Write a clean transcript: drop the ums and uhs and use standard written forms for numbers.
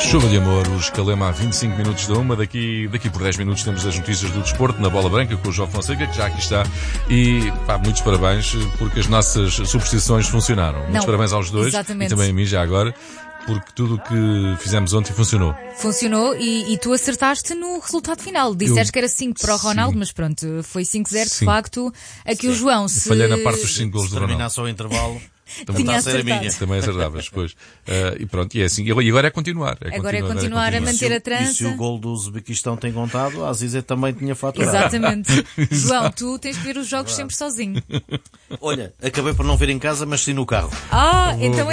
Chuva de amor, o Escalema há 25 minutos da uma. Daqui por 10 minutos temos as notícias do desporto na Bola Branca com o João Fonseca, que já aqui está. E muitos parabéns, porque as nossas superstições funcionaram. Muitos parabéns aos dois. Exatamente. E também a mim já agora, porque tudo o que fizemos ontem funcionou. Funcionou e tu acertaste no resultado final. Disseste que era 5 para o Ronaldo, mas pronto, foi 5-0 de facto. Aqui o João se... Falhei na parte dos 5 gols do Ronaldo. Terminar só o intervalo. Tinha Está a ser a minha. Também acertavas, pois. E pronto, e é assim. E agora é continuar. Agora é continuar a manter a trança. E se o gol do Uzbequistão tem contado, a Azize também tinha faturado. Exatamente. João, tu tens que ver os jogos sempre sozinho. Olha, acabei por não ver em casa, mas sim no carro. Então